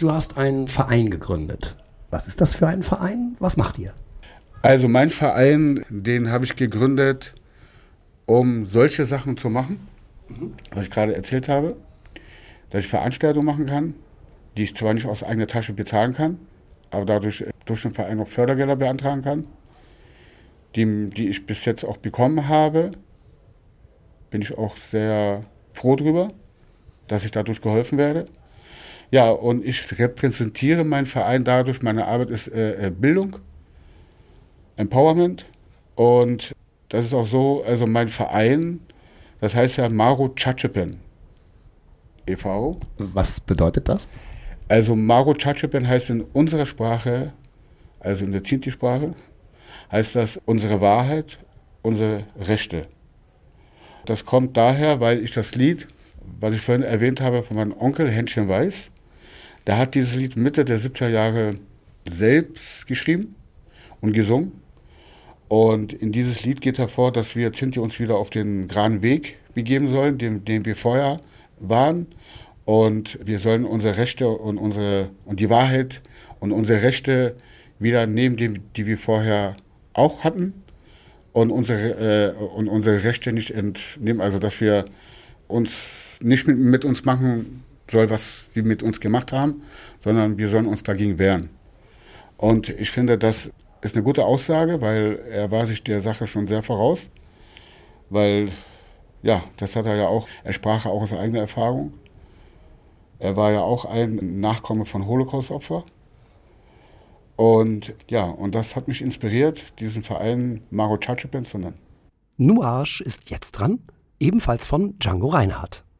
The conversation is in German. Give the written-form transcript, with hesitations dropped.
du hast einen Verein gegründet. Was ist das für ein Verein? Was macht ihr? Also mein Verein, den habe ich gegründet, um solche Sachen zu machen, was ich gerade erzählt habe, dass ich Veranstaltungen machen kann, die ich zwar nicht aus eigener Tasche bezahlen kann, aber dadurch durch den Verein auch Fördergelder beantragen kann, die ich bis jetzt auch bekommen habe. Bin ich auch sehr froh drüber, dass ich dadurch geholfen werde. Ja, und ich repräsentiere meinen Verein dadurch, meine Arbeit ist Bildung, Empowerment, und das ist auch so, also mein Verein, das heißt ja Maro Chachepen e.V. Was bedeutet das? Also Maro Chachepen heißt in unserer Sprache, also in der Sinti-Sprache, heißt das unsere Wahrheit, unsere Rechte. Das kommt daher, weil ich das Lied, was ich vorhin erwähnt habe, von meinem Onkel Händchen Weiß, der hat dieses Lied Mitte der 70er Jahre selbst geschrieben und gesungen. Und in dieses Lied geht hervor, dass wir Sinti uns wieder auf den geraden Weg begeben sollen, den wir vorher waren. Und wir sollen unsere Rechte und die Wahrheit und unsere Rechte wieder nehmen, die wir vorher auch hatten. Und unsere Rechte nicht entnehmen. Also dass wir uns nicht mit uns machen soll, was sie mit uns gemacht haben, sondern wir sollen uns dagegen wehren. Und ich finde, das ist eine gute Aussage, weil er war sich der Sache schon sehr voraus. Weil, ja, das hat er ja auch, er sprach auch aus eigener Erfahrung. Er war ja auch ein Nachkomme von Holocaust-Opfer. Und ja, und das hat mich inspiriert, diesen Verein Maro Chachepen zu nennen. Nuage ist jetzt dran, ebenfalls von Django Reinhardt.